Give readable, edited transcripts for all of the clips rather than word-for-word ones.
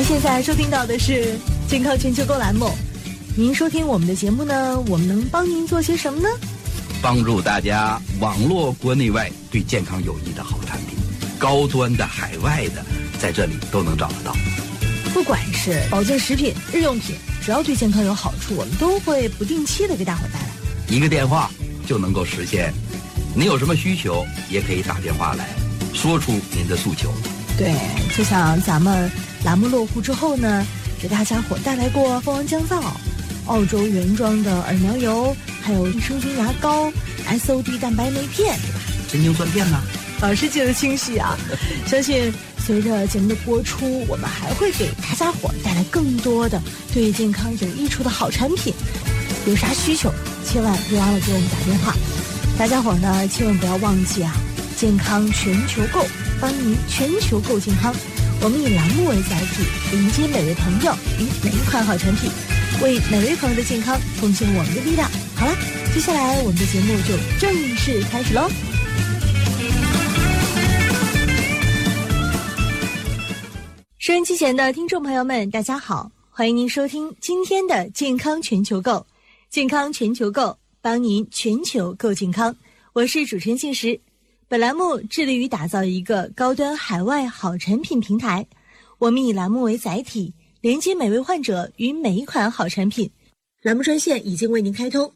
您现在收听到的是健康全球购栏目。您收听我们的节目呢，我们能帮您做些什么呢？ 帮助大家网络国内外对健康有益的好产品，高端的、海外的，在这里都能找得到。 不管是保健食品、日用品，只要对健康有好处，我们都会不定期的给大伙带来。 一个电话就能够实现。您有什么需求，也可以打电话来，说出您的诉求。 对，就像咱们栏目落户之后呢，给大家伙带来过蜂王降皂、澳洲原装的耳苗油，还有益生菌牙膏、SOD 蛋白酶片，对吧？ 神经酸片呢？ 老师记得清晰啊！相信随着节目的播出，我们还会给大家伙带来更多的对健康有益处的好产品。有啥需求，千万别忘了给我们打电话。大家伙呢，千万不要忘记啊！健康全球购，帮您全球购健康。我们以栏目为载体，迎接每位朋友与每一款好产品，为每位朋友的健康奉献我们的力量。好了，接下来我们的节目就正式开始喽。收音机前的听众朋友们，大家好，欢迎您收听今天的健康全球购。健康全球购，帮您全球购健康。我是主持人信实。本栏目致力于打造一个高端海外好产品平台。我们以栏目为载体，连接每位患者与每一款好产品。栏目专线已经为您开通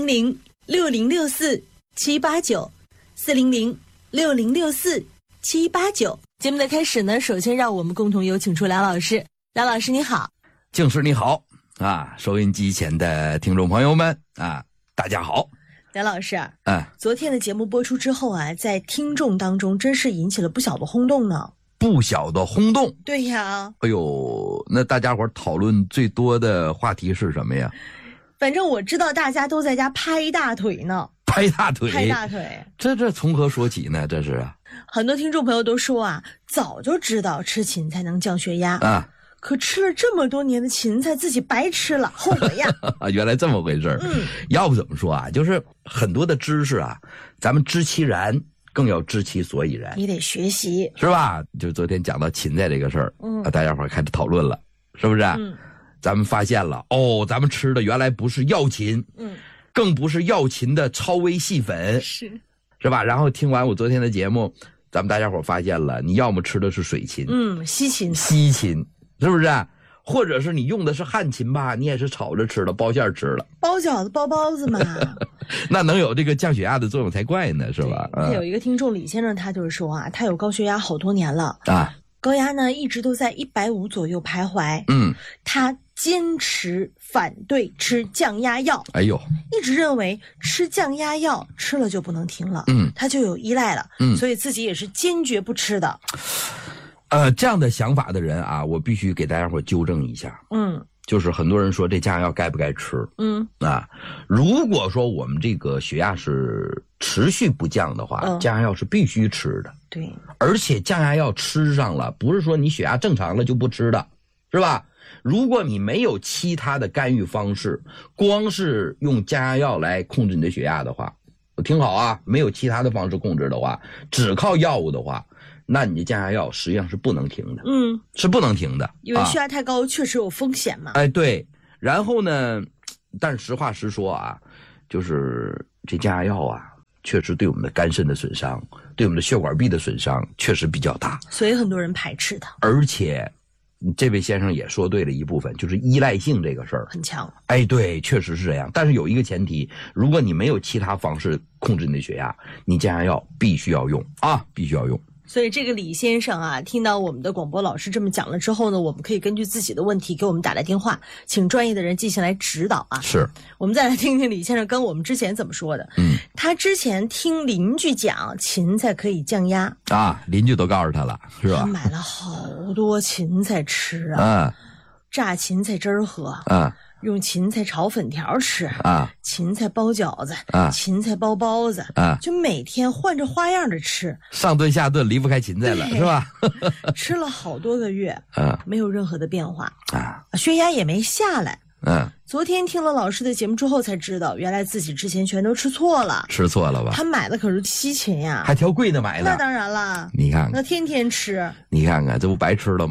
，400-6064-789，400-6064-789。节目的开始呢，首先让我们共同有请出梁老师。梁老师你好。 静师你好啊，收音机前的听众朋友们啊，大家好。 梁老师，昨天的节目播出之后啊，在听众当中真是引起了不小的轰动呢。 不小的轰动？对呀。 哎呦，那大家伙讨论最多的话题是什么呀？ 反正我知道大家都在家拍大腿呢。 拍大腿？ 拍大腿。 这从何说起呢？这是啊。 很多听众朋友都说啊，早就知道吃芹菜能降血压啊。 可吃了这么多年的芹菜，自己白吃了，后悔呀！ 原来这么回事。要不怎么说啊？就是很多的知识啊，咱们知其然，更要知其所以然。 你得学习， 是吧？就昨天讲到芹菜这个事儿，大家伙开始讨论了，是不是？咱们发现了，咱们吃的原来不是药芹，更不是药芹的超微细粉，是吧？然后听完我昨天的节目，咱们大家伙发现了，你要么吃的是水芹， 西芹， 是不是？或者是你用的是旱芹吧，你也是炒着吃了，包馅吃了， 包饺子包包子嘛。 那能有这个降血压的作用才怪呢，是吧？ 有一个听众李先生，他就是说啊，他有高血压好多年了啊， 高压呢一直都在150左右徘徊。他坚持反对吃降压药， 哎呦， 一直认为吃降压药吃了就不能停了，他就有依赖了，所以自己也是坚决不吃的。 这样的想法的人啊，我必须给大家伙纠正一下。就是很多人说这降压药该不该吃？如果说我们这个血压是持续不降的话，降压药是必须吃的。 对， 而且降压药吃上了，不是说你血压正常了就不吃的，是吧？如果你没有其他的干预方式，光是用降压药来控制你的血压的话，听好啊，没有其他的方式控制的话，只靠药物的话，那你的降压药实际上是不能停的，是不能停的， 因为血压太高确实有风险嘛。 对。然后呢，但是实话实说啊，就是这降压药啊，确实对我们的肝肾的损伤，对我们的血管壁的损伤确实比较大， 所以很多人排斥它。 而且，这位先生也说对了一部分，就是依赖性这个事儿很强。 对，确实是这样。但是有一个前提，如果你没有其他方式控制你的血压，你降压药必须要用啊，必须要用。 所以这个李先生啊，听到我们的广播老师这么讲了之后呢，我们可以根据自己的问题给我们打来电话，请专业的人进行来指导啊。 是， 我们再来听听李先生跟我们之前怎么说的。他之前听邻居讲芹菜可以降压啊，邻居都告诉他了，是吧？ 他买了好多芹菜吃啊，榨芹菜汁儿喝啊。用芹菜炒粉条吃啊，芹菜包饺子啊，芹菜包包子啊，就每天换着花样的吃， 上顿下顿离不开芹菜了，是吧？ 吃了好多个月啊，没有任何的变化啊，血压也没下来。昨天听了老师的节目之后才知道，原来自己之前全都吃错了。吃错了吧？他买的可是西芹呀， 还挑贵的买的。 那当然了， 你看看， 那天天吃， 你看看这不白吃了吗？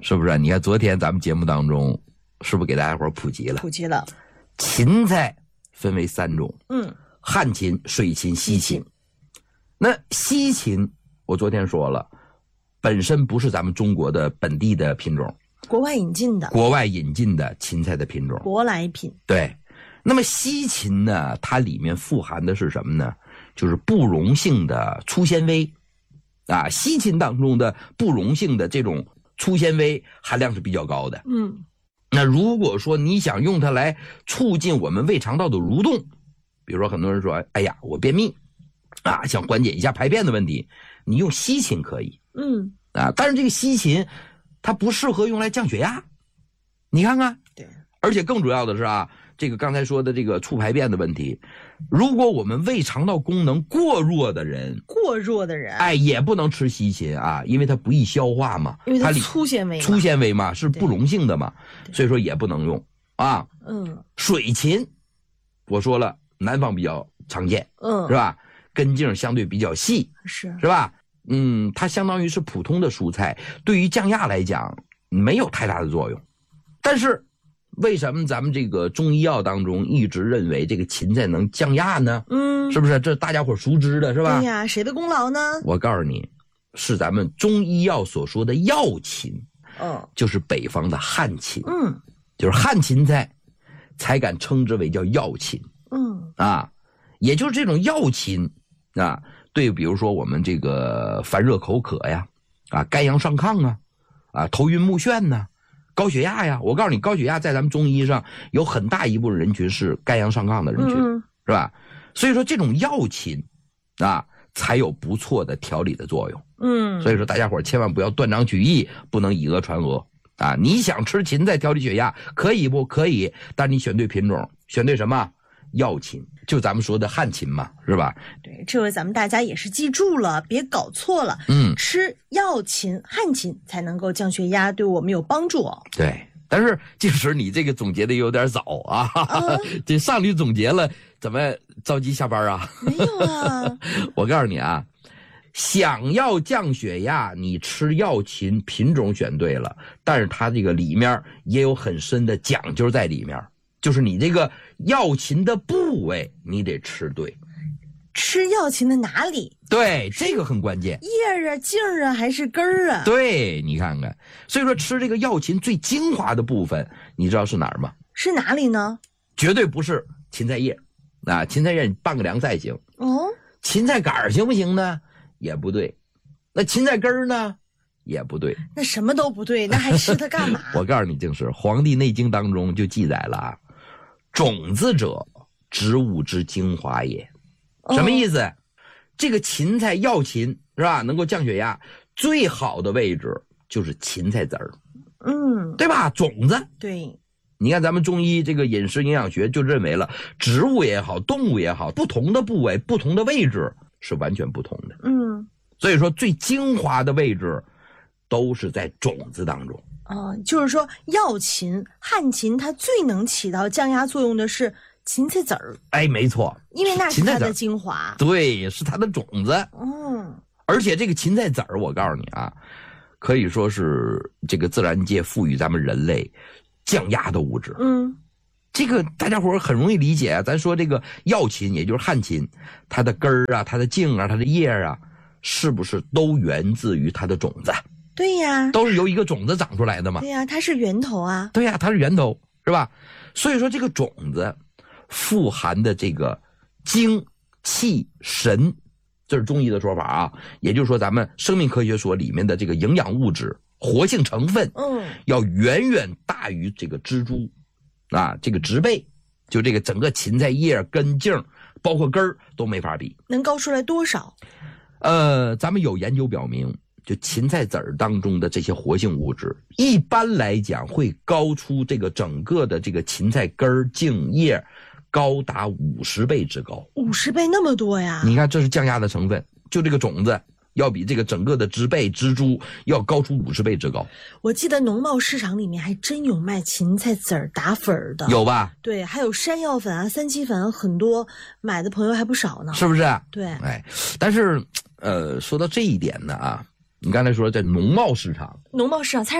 是不是？你看昨天咱们节目当中，是不是给大家伙普及了？ 普及了。 芹菜分为3种，旱芹、水芹、西芹。那西芹，我昨天说了，本身不是咱们中国的本地的品种， 国外引进的芹菜的品种， 舶来品。 对。那么西芹呢，它里面富含的是什么呢？就是不溶性的粗纤维啊，西芹当中的不溶性的这种粗纤维含量是比较高的。那如果说你想用它来促进我们胃肠道的蠕动，比如说很多人说，哎呀，我便秘啊，想缓解一下排便的问题，你用西芹可以。但是这个西芹它不适合用来降血压，你看看。 对。 而且更主要的是啊，这个刚才说的这个促排便的问题，如果我们胃肠道功能过弱的人，也不能吃西芹啊，因为它不易消化嘛， 因为它粗纤维嘛，是不溶性的嘛，所以说也不能用啊。水芹，我说了，南方比较常见，是吧？根茎相对比较细，是吧？它相当于是普通的蔬菜，对于降压来讲没有太大的作用，但是。为什么咱们这个中医药当中一直认为这个芹菜能降压呢？是不是？这大家伙熟知的是吧？ 对呀，谁的功劳呢？ 我告诉你，是咱们中医药所说的药芹，就是北方的旱芹，就是旱芹菜，才敢称之为叫药芹，也就是这种药芹啊，对，比如说我们这个烦热口渴呀，肝阳上亢头晕目眩呐。高血压呀，我告诉你，高血压在咱们中医上有很大一部分人群是肝阳上亢的人群，是吧？所以说这种药芹才有不错的调理的作用。所以说大家伙千万不要断章取义，不能以讹传讹你想吃芹菜调理血压，可以不可以？但你选对品种，选对什么？药芹，就咱们说的旱芹嘛，是吧？ 对，这回咱们大家也是记住了，别搞错了。吃药芹、旱芹才能够降血压，对我们有帮助。 对，但是即使你这个总结的有点早这上去总结了，怎么着急下班啊？ 没有啊。 我告诉你啊，想要降血压，你吃药芹品种选对了，但是它这个里面也有很深的讲究在里面。就是你这个药芹的部位你得吃对， 吃药芹的哪里？ 对，这个很关键。 叶啊、茎啊还是根儿啊？ 对，你看看，所以说吃这个药芹最精华的部分，你知道是哪儿吗？ 是哪里呢？ 绝对不是芹菜叶芹菜叶你拌个凉菜行芹菜杆行不行呢？也不对。那芹菜根儿呢？也不对。 那什么都不对，那还吃它干嘛？ 我告诉你，就是《黄帝内经》当中就记载了种子者，植物之精华也。什么意思？这个芹菜药芹是吧？能够降血压，最好的位置就是芹菜籽儿，对吧？种子。 对。 你看咱们中医这个饮食营养学就认为了，植物也好，动物也好，不同的部位、不同的位置是完全不同的。所以说最精华的位置都是在种子当中。 就是说药芹、旱芹它最能起到降压作用的是芹菜籽儿。 没错， 因为那是它的精华。 对，是它的种子。而且这个芹菜籽儿，我告诉你可以说是这个自然界赋予咱们人类降压的物质。这个大家伙很容易理解咱说这个药芹，也就是旱芹，它的根儿它的茎它的叶是不是都源自于它的种子？ 对呀， 都是由一个种子长出来的嘛。 对呀，它是源头啊。 对呀，它是源头，是吧？所以说这个种子富含的这个精气神，这是中医的说法也就是说咱们生命科学说里面的这个营养物质、活性成分，要远远大于这个蜘蛛这个植被，就这个整个芹菜叶、根茎，包括根儿都没法比。 能高出来多少？ 咱们有研究表明，就芹菜籽儿当中的这些活性物质，一般来讲会高出这个整个的这个芹菜根儿、茎叶高达50倍之高。 50倍那么多呀？ 你看，这是降压的成分，就这个种子要比这个整个的植被、植株要高出50倍之高。 我记得农贸市场里面还真有卖芹菜籽儿打粉的， 有吧？ 对，还有山药粉三七粉，很多买的朋友还不少呢， 是不是？ 对， 但是说到这一点呢你刚才说在农贸市场、 菜市场，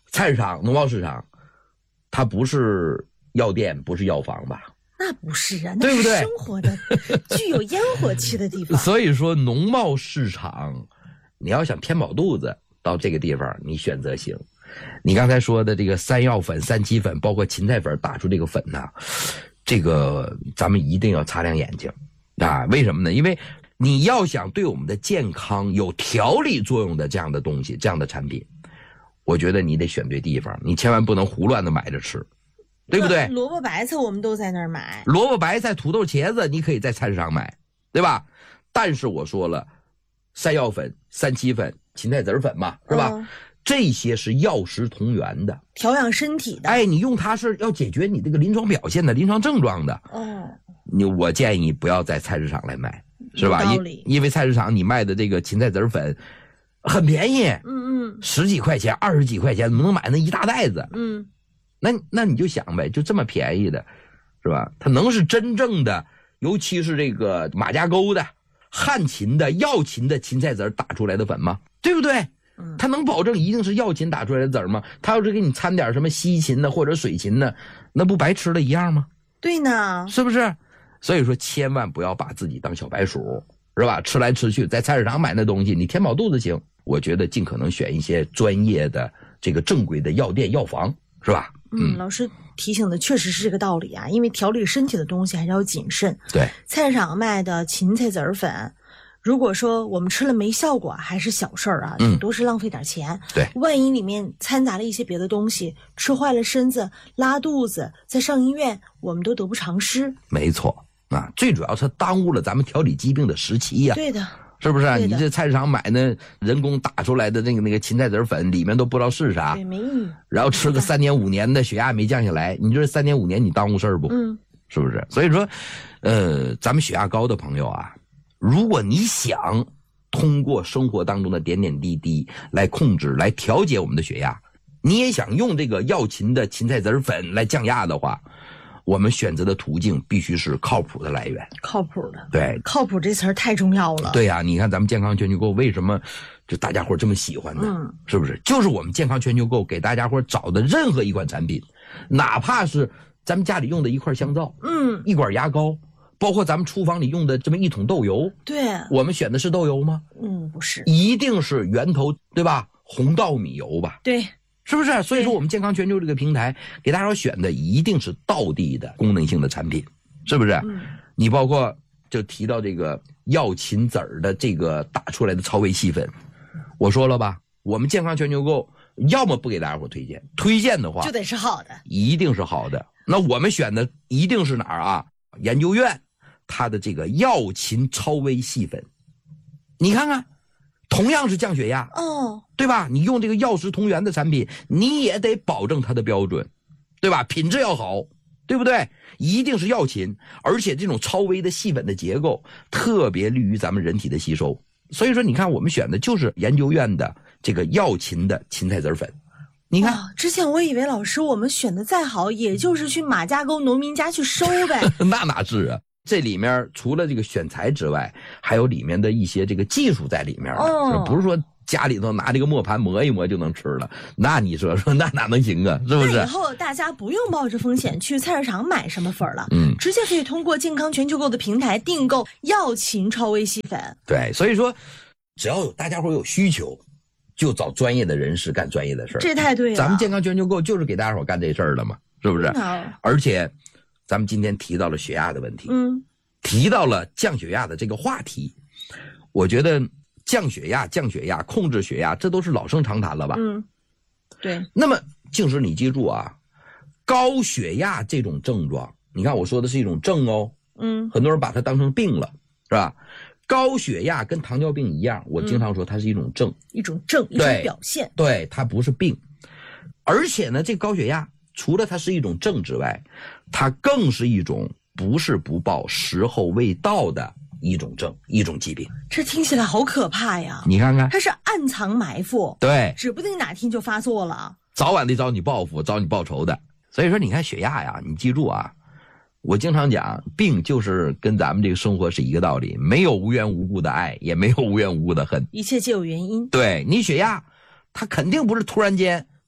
菜市场、农贸市场，它不是药店，不是药房吧？ 那不是啊，那对不对？ 是生活的具有烟火气的地方。 所以说，农贸市场，你要想填饱肚子，到这个地方你选择行。你刚才说的这个山药粉、三七粉，包括芹菜粉打出这个粉呢，这个咱们一定要擦亮眼睛啊！为什么呢？因为你要想对我们的健康有调理作用的这样的东西、这样的产品，我觉得你得选对地方，你千万不能胡乱的买着吃，对不对？ 萝卜白菜我们都在那儿买， 萝卜白菜、土豆、茄子你可以在菜市场买，对吧？但是我说了，山药粉、三七粉、芹菜籽粉嘛，是吧？这些是药食同源的， 调养身体的。 哎，你用它是要解决你这个临床表现的、临床症状的。我建议不要在菜市场来买，是吧？因为菜市场你卖的这个芹菜籽粉很便宜，10几块钱、20几块钱，能买那一大袋子。那你就想呗，就这么便宜的，是吧？它能是真正的，尤其是这个马家沟的、汉芹的、药芹的芹菜籽打出来的粉吗？对不对？它能保证一定是药芹打出来的籽吗？它要是给你掺点什么西芹的或者水芹的，那不白吃了一样吗？ 对呢， 是不是？所以说千万不要把自己当小白鼠，是吧？吃来吃去，在菜市场买那东西，你填饱肚子行。我觉得尽可能选一些专业的这个正规的药店、药房，是吧？ 老师提醒的确实是这个道理啊，因为调理身体的东西还是要谨慎。 对， 菜市场卖的芹菜籽粉，如果说我们吃了没效果，还是小事儿啊，顶多是浪费点钱。 对， 万一里面掺杂了一些别的东西，吃坏了身子，拉肚子，再上医院，我们都得不偿失。 没错啊，最主要是耽误了咱们调理疾病的时期呀。 对的。 是不是？你这菜市场买那人工打出来的那个芹菜籽粉，里面都不知道是啥， 对，没意义。 然后吃个3年5年的，血压没降下来，你说3年5年你耽误事儿不？是不是？所以说，咱们血压高的朋友啊，如果你想通过生活当中的点点滴滴来控制、来调节我们的血压，你也想用这个药芹的芹菜籽粉来降压的话，我们选择的途径必须是靠谱的来源。 靠谱的。 对， 靠谱这词儿太重要了。 对呀，你看咱们健康全球购为什么就大家伙这么喜欢呢？是不是？就是我们健康全球购给大家伙找的任何一款产品，哪怕是咱们家里用的一块香皂，一管牙膏，包括咱们厨房里用的这么一桶豆油， 对， 我们选的是豆油吗？ 不是， 一定是源头，对吧？红稻米油吧？ 对。 是不是？所以说我们健康全球这个平台给大家选的一定是道地的功能性的产品，是不是？你包括就提到这个药芹籽的这个打出来的超微细粉，我说了吧，我们健康全球购要么不给大家伙推荐，推荐的话就得是好的， 一定是好的。那我们选的一定是哪儿啊？研究院它的这个药芹超微细粉，你看看。同样是降血压，对吧？你用这个药食同源的产品，你也得保证它的标准，对吧？品质要好，对不对？一定是药芹，而且这种超微的细粉的结构特别利于咱们人体的吸收。所以说，你看我们选的就是研究院的这个药芹的芹菜籽粉。你看， 之前我以为老师我们选的再好，也就是去马家沟农民家去收呗。 那哪是啊？这里面除了这个选材之外，还有里面的一些这个技术在里面的，不是说家里头拿这个磨盘磨一磨就能吃了。那你说那哪能行啊？是不是？ 那以后大家不用冒着风险去菜市场买什么粉了，直接可以通过健康全球购的平台订购药芹超微细粉。 对，所以说只要有大家伙有需求，就找专业的人士干专业的事儿。 这太对了， 咱们健康全球购就是给大家伙干这事儿的嘛，是不是？而且咱们今天提到了血压的问题，提到了降血压的这个话题，我觉得降血压、控制血压，这都是老生常谈了吧？ 对。 那么静时你记住啊，高血压这种症状，你看我说的是一种症哦，很多人把它当成病了，是吧？高血压跟糖尿病一样，我经常说它是一种症， 一种表现， 对，它不是病。而且呢，这高血压除了它是一种症之外，它更是一种不是不报时候未到的一种症，一种疾病。 这听起来好可怕呀！ 你看看， 它是暗藏埋伏， 对， 指不定哪天就发作了， 早晚得找你报复、找你报仇的。所以说，你看血压呀，你记住啊，我经常讲，病就是跟咱们这个生活是一个道理，没有无缘无故的爱，也没有无缘无故的恨， 一切皆有原因。 对，你血压，它肯定不是突然间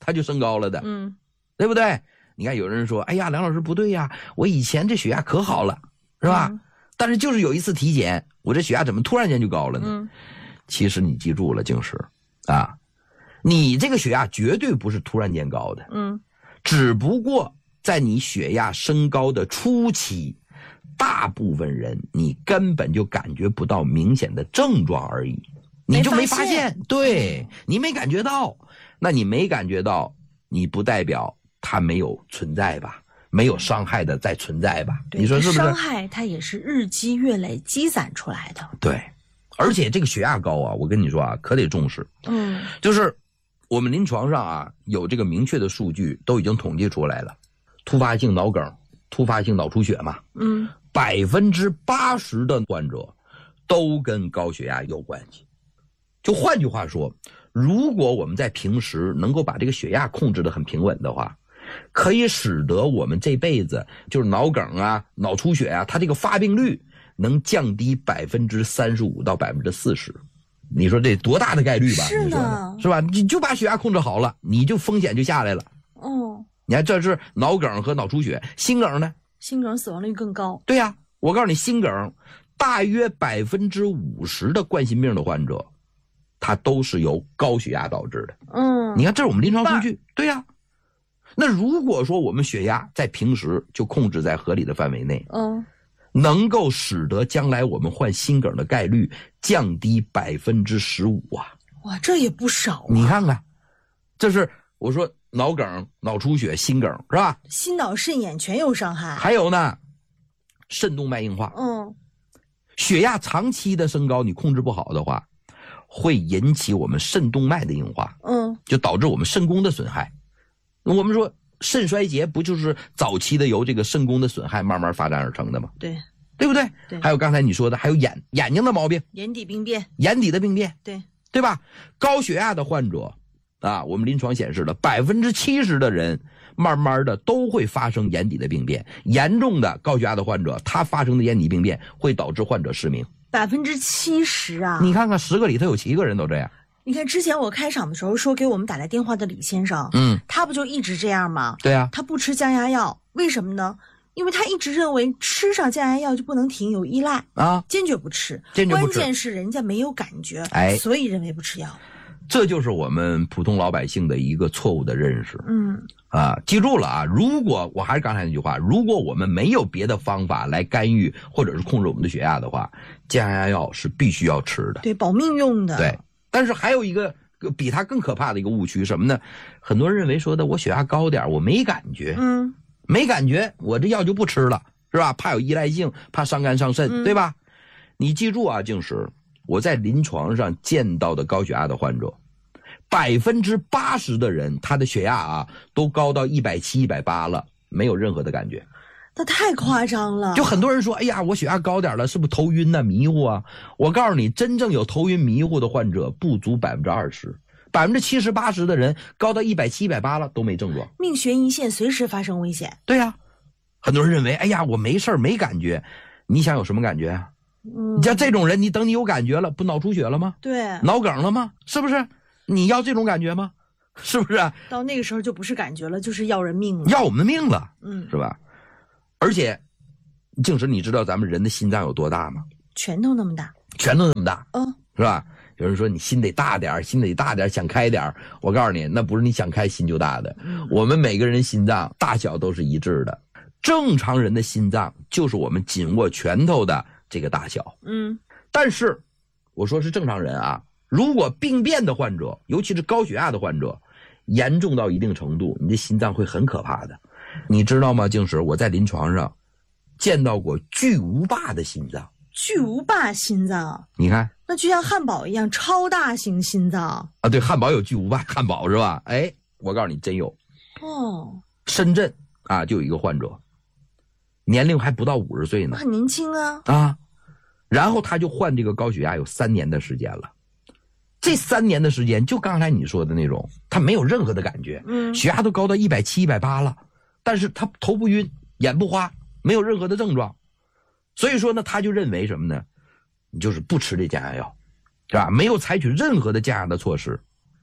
它就升高了的， 嗯， 对不对？你看有人说，哎呀，梁老师不对呀，我以前这血压可好了，是吧？但是就是有一次体检，我这血压怎么突然间就高了呢？其实你记住了，静石啊，你这个血压绝对不是突然间高的，只不过在你血压升高的初期，大部分人你根本就感觉不到明显的症状而已，你就没发现，对，你没感觉到，那你没感觉到，你不代表它没有存在吧？没有伤害的在存在吧？你说是不是？ 伤害它也是日积月累积攒出来的。 对，而且这个血压高啊，我跟你说啊，可得重视。就是我们临床上啊有这个明确的数据，都已经统计出来了，突发性脑梗、突发性脑出血嘛，80%的患者都跟高血压有关系。就换句话说，如果我们在平时能够把这个血压控制得很平稳的话，可以使得我们这辈子就是脑梗啊、脑出血啊，它这个发病率能降低35%到40%。你说这多大的概率吧？ 是呢， 是吧？你就把血压控制好了，你就风险就下来了。你看这是脑梗和脑出血，心梗呢？ 心梗死亡率更高。 对呀，我告诉你，心梗大约50%的冠心病的患者，它都是由高血压导致的。你看这是我们临床数据。对呀。那如果说我们血压在平时就控制在合理的范围内，能够使得将来我们患心梗的概率降低15%啊！ 哇，这也不少啊！ 你看看，这是我说脑梗、脑出血、心梗是吧？ 心脑肾眼全有伤害。 还有呢，肾动脉硬化。血压长期的升高，你控制不好的话，会引起我们肾动脉的硬化。就导致我们肾功的损害。我们说肾衰竭不就是早期的由这个肾功的损害慢慢发展而成的吗？对不对？ 对。 还有刚才你说的，还有眼睛的毛病， 眼底病变， 对吧？高血压的患者啊，我们临床显示了70%的人慢慢的都会发生眼底的病变，严重的高血压的患者，他发生的眼底病变会导致患者失明。 70%啊！ 你看看10个里头有7个人都这样。 你看之前我开场的时候说给我们打来电话的李先生，他不就一直这样吗？ 对啊， 他不吃降压药，为什么呢？因为他一直认为吃上降压药就不能停，有依赖啊，坚决不吃。关键是人家没有感觉，所以认为不吃药。 这就是我们普通老百姓的一个错误的认识。记住了啊！如果我还是刚才那句话，如果我们没有别的方法来干预或者是控制我们的血压的话，降压药是必须要吃的， 对，保命用的。 对。但是还有一个比它更可怕的一个误区什么呢？很多人认为说的我血压高点我没感觉，没感觉我这药就不吃了，是吧？怕有依赖性，怕伤肝伤肾，对吧？你记住啊，静石，我在临床上见到的高血压的患者，80%的人他的血压啊都高到170、180了，没有任何的感觉。 那太夸张了。 就很多人说，哎呀，我血压高点了，是不是头晕啊、迷糊啊？我告诉你，真正有头晕迷糊的患者不足20%，70%、80%的人高到170、180了都没症状， 命悬一线，随时发生危险。 对呀，很多人认为，哎呀，我没事没感觉，你想有什么感觉啊？你像这种人，你等你有感觉了，不脑出血了吗？ 对， 脑梗了吗？是不是？你要这种感觉吗？是不是？ 到那个时候就不是感觉了，就是要人命了， 要我们的命了，是吧？而且，静石，你知道咱们人的心脏有多大吗？ 拳头那么大， 是吧？有人说你心得大点，想开点。我告诉你，那不是你想开心就大的。我们每个人心脏大小都是一致的，正常人的心脏就是我们紧握拳头的这个大小。但是我说是正常人啊，如果病变的患者，尤其是高血压的患者，严重到一定程度，你的心脏会很可怕的。你知道吗，静石，我在临床上见到过巨无霸的心脏。 巨无霸心脏， 你看， 那就像汉堡一样超大型心脏啊！对，汉堡有巨无霸汉堡是吧？哎，我告诉你，真有。深圳啊，就有一个患者，年龄还不到50岁呢， 很年轻啊。 然后他就患这个高血压有3年的时间了。这3年的时间，就刚才你说的那种，他没有任何的感觉，血压都高到170、180了，但是他头不晕，眼不花，没有任何的症状。所以说呢，他就认为什么呢？你就是不吃这降压药，是吧？没有采取任何的降压的措施。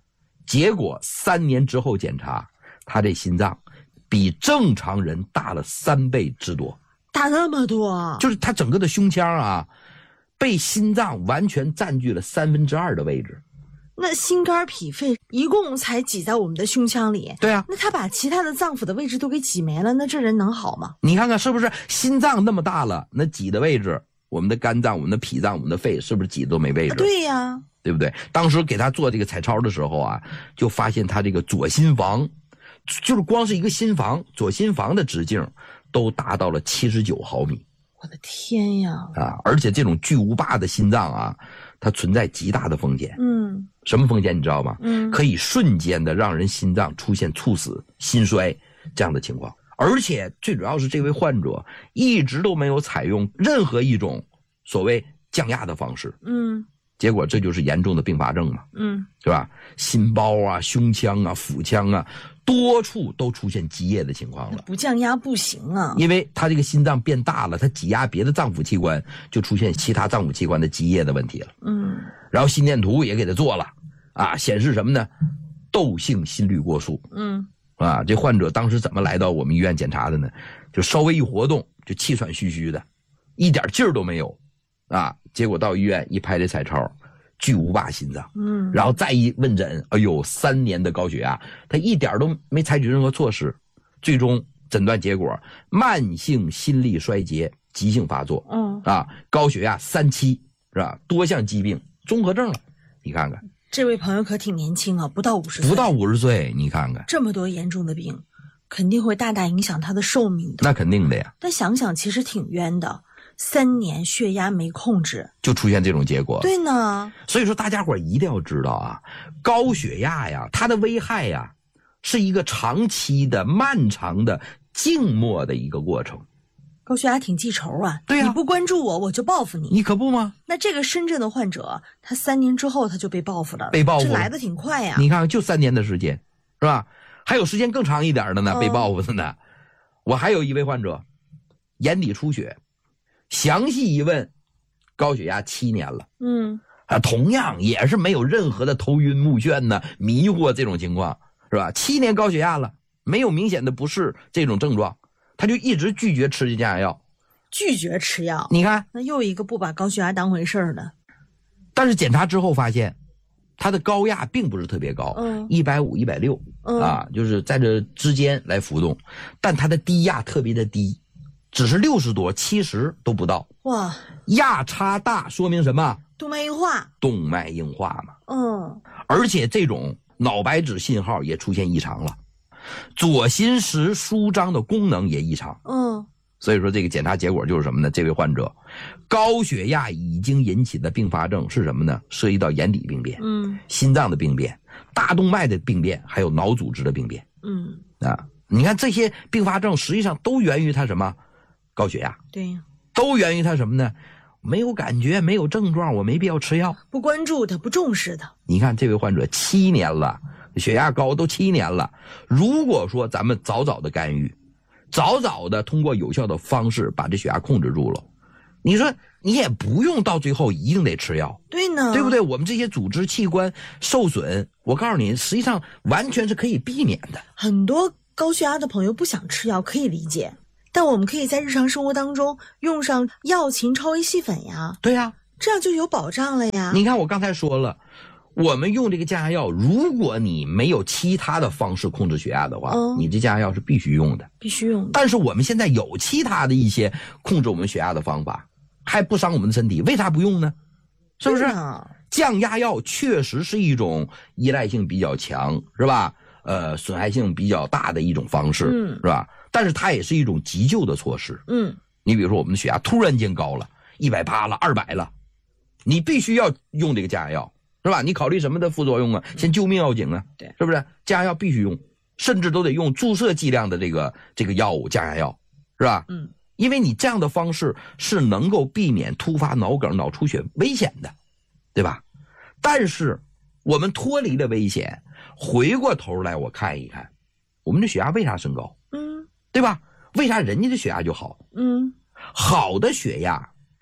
结果3年之后检查，他这心脏比正常人大了3倍之多。 大那么多？ 就是他整个的胸腔啊，被心脏完全占据了2/3的位置。 那心肝脾肺一共才挤在我们的胸腔里。 对啊， 那他把其他的脏腑的位置都给挤没了，那这人能好吗？ 你看看是不是心脏那么大了，那挤的位置，我们的肝脏、我们的脾脏、我们的肺，是不是挤的都没位置？ 对呀， 对不对？当时给他做这个彩超的时候啊，就发现他这个左心房，就是光是一个心房，左心房的直径都达到了79毫米。 我的天呀！ 啊，而且这种巨无霸的心脏啊，它存在极大的风险。什么风险你知道吗？可以瞬间的让人心脏出现猝死、心衰这样的情况。而且最主要是这位患者一直都没有采用任何一种所谓降压的方式。结果这就是严重的并发症嘛。是吧？心包啊、胸腔啊、腹腔啊，多处都出现积液的情况了。 不降压不行啊， 因为他这个心脏变大了，他挤压别的脏腑器官，就出现其他脏腑器官的积液的问题了。然后心电图也给他做了啊，显示什么呢？窦性心律过速。啊，这患者当时怎么来到我们医院检查的呢？就稍微一活动就气喘吁吁的，一点劲儿都没有啊。结果到医院一拍这彩超，巨无霸心脏。然后再一问诊，哎呦，3年的高血压，他一点都没采取任何措施，最终诊断结果慢性心力衰竭急性发作。啊，高血压3期是吧？多项疾病综合症了。你看看这位朋友可挺年轻啊，不到50岁。 不到50岁，你看看这么多严重的病，肯定会大大影响他的寿命的。 那肯定的呀。 但想想其实挺冤的，3年血压没控制， 就出现这种结果。 对呢。 所以说大家伙一定要知道啊，高血压呀，它的危害呀，是一个长期的、漫长的、静默的一个过程。 高血压挺记仇啊。 对啊， 你不关注我，我就报复你。 你可不吗？ 那这个深圳的患者，他3年之后他就被报复了。 被报复了， 这来得挺快呀。 你看就3年的时间，是吧？还有时间更长一点的呢，被报复的呢。我还有一位患者，眼底出血，详细一问，高血压7年了。同样也是没有任何的头晕目眩呢、迷惑这种情况，是吧？7年高血压了，没有明显的不适这种症状，他就一直拒绝吃降压药。 拒绝吃药， 你看， 那又一个不把高血压当回事儿的。 但是检查之后发现，他的高压并不是特别高，150、160啊，就是在这之间来浮动，但他的低压特别的低，只是60多、70都不到。 哇， 压差大说明什么？ 动脉硬化。动脉硬化嘛。而且这种脑白质信号也出现异常了，左心室舒张的功能也异常。所以说这个检查结果就是什么呢？这位患者高血压已经引起的并发症是什么呢？涉及到眼底病变、心脏的病变、大动脉的病变，还有脑组织的病变。你看这些并发症实际上都源于他什么？高血压。 对， 都源于他什么呢？没有感觉，没有症状，我没必要吃药。 不关注他，不重视他。 你看这位患者7年了，血压高都7年了。如果说咱们早早的干预，早早的通过有效的方式把这血压控制住了，你说你也不用到最后一定得吃药。 对呢， 对不对？我们这些组织器官受损，我告诉你，实际上完全是可以避免的。 很多高血压的朋友不想吃药，可以理解，但我们可以在日常生活当中用上药嗪超 A 细粉呀。 对呀， 这样就有保障了呀。 你看我刚才说了，我们用这个降压药，如果你没有其他的方式控制血压的话，你这降压药是必须用的。 必须用的。 但是我们现在有其他的一些控制我们血压的方法，还不伤我们的身体，为啥不用呢？是不是？降压药确实是一种依赖性比较强，是吧？损害性比较大的一种方式，是吧？但是它也是一种急救的措施。你比如说我们的血压突然间高了，180了、200了，你必须要用这个降压药，是吧？你考虑什么的副作用啊？先救命要紧啊， 对， 是不是？降压药必须用，甚至都得用注射剂量的这个药物，降压药，是吧？因为你这样的方式是能够避免突发脑梗、脑出血危险的，对吧？但是我们脱离了危险，回过头来我看一看，我们的血压为啥升高？对吧？为啥人家的血压就好？好的血压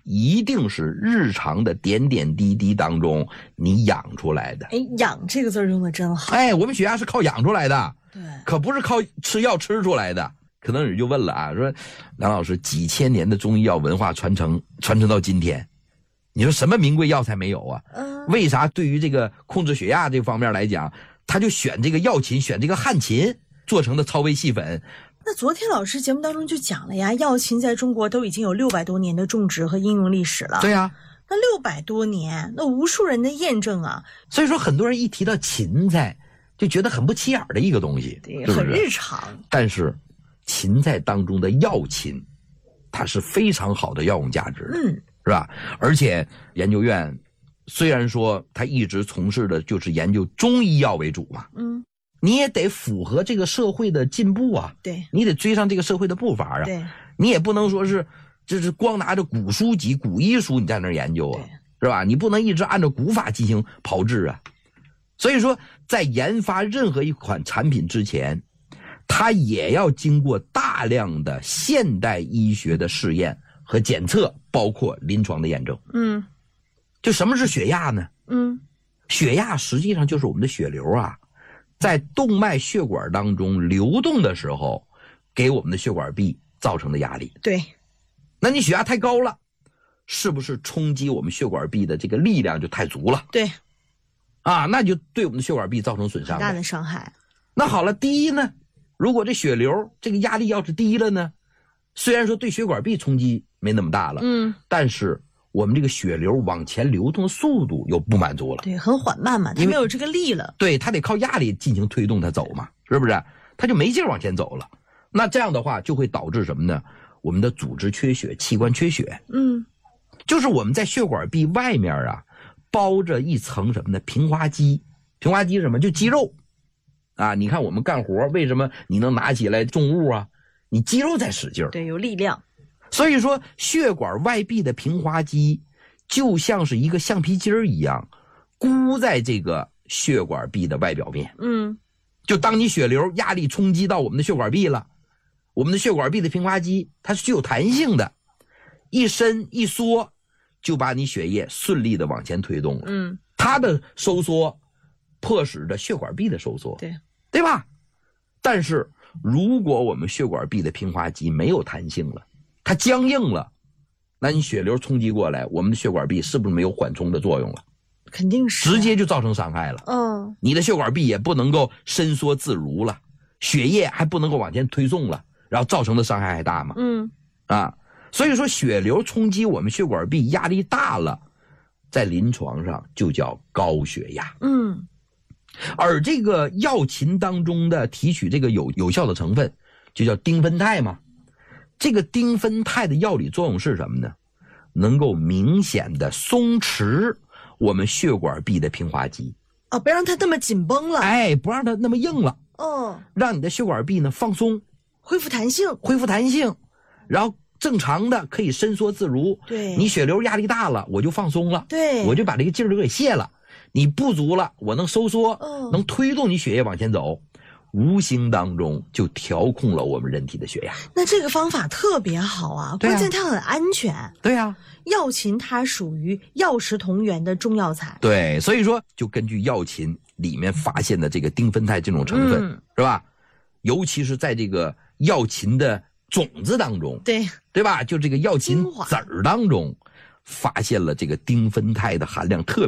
一定是日常的点点滴滴当中你养出来的。 养这个字用的真好。 我们血压是靠养出来的， 对， 可不是靠吃药吃出来的。可能有人就问了啊，说梁老师，几千年的中医药文化传承到今天，你说什么名贵药材没有啊？为啥对于这个控制血压这方面来讲，他就选这个药芹，选这个汉芹做成的超微细粉？ 那昨天老师节目当中就讲了呀，药芹在中国都已经有600多年的种植和应用历史了。 对呀， 那600多年，那无数人的验证啊。 所以说很多人一提到芹菜就觉得很不起眼的一个东西， 对， 是不是很日常。 但是芹菜当中的药芹，它是非常好的药用价值的，是吧？而且研究院虽然说它一直从事的就是研究中医药为主嘛，你也得符合这个社会的进步啊， 对， 你得追上这个社会的步伐啊， 对， 你也不能说是就是光拿着古书籍、古医书你在那儿研究啊，是吧？你不能一直按照古法进行炮制啊。所以说，在研发任何一款产品之前，它也要经过大量的现代医学的试验和检测，包括临床的验证。就什么是血压呢？血压实际上就是我们的血流啊，在动脉血管当中流动的时候，给我们的血管壁造成的压力。 对， 那你血压太高了，是不是冲击我们血管壁的这个力量就太足了？ 对， 那就对我们的血管壁造成损伤， 很大的伤害。 那好了，低呢？如果这血流这个压力要是低了呢，虽然说对血管壁冲击没那么大了，但是我们这个血流往前流动速度又不满足了。 对，很缓慢嘛，它没有这个力了。 对，它得靠压力进行推动它走嘛，是不是？它就没劲往前走了。那这样的话就会导致什么呢？我们的组织缺血，器官缺血。就是我们在血管壁外面啊，包着一层什么呢？平滑肌。平滑肌是什么？就肌肉啊。你看我们干活，为什么你能拿起来重物啊？你肌肉在使劲儿， 对，有力量。 所以说血管外壁的平滑肌就像是一个橡皮筋一样，箍在这个血管壁的外表面。就当你血流压力冲击到我们的血管壁了，我们的血管壁的平滑肌它是具有弹性的，一伸一缩就把你血液顺利的往前推动了。它的收缩迫使着血管壁的收缩，对吧？但是如果我们血管壁的平滑肌没有弹性了，它僵硬了，那你血流冲击过来，我们的血管壁是不是没有缓冲的作用了？ 肯定是， 直接就造成伤害了。你的血管壁也不能够伸缩自如了，血液还不能够往前推送了，然后造成的伤害还大吗？所以说血流冲击我们血管壁压力大了，在临床上就叫高血压。而这个药芹当中的提取这个有效的成分就叫丁酚肽嘛。这个丁酚肽的药理作用是什么呢？能够明显的松弛我们血管壁的平滑肌， 不让它那么紧绷了， 不让它那么硬了，让你的血管壁呢放松，恢复弹性，然后正常的可以伸缩自如。 对， 你血流压力大了，我就放松了， 对， 我就把这个劲儿就给泄了。你不足了，我能收缩，能推动你血液往前走，无形当中就调控了我们人体的血压。 那这个方法特别好啊，关键它很安全。对啊，药芹它属于药食同源的中药材。 对，所以说就根据药芹里面发现的这个丁酚肽这种成分，是吧？尤其是在这个药芹的种子当中，对吧？就这个药芹籽儿当中发现了这个丁酚肽的含量特别